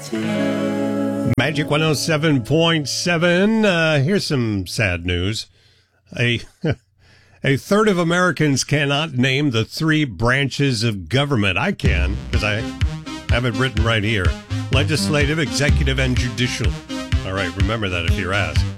Magic 107.7. Here's some sad news. A third of Americans cannot name the three branches of government. I can, because I have it written right here. Legislative, executive, and judicial. All right, remember that if you're asked.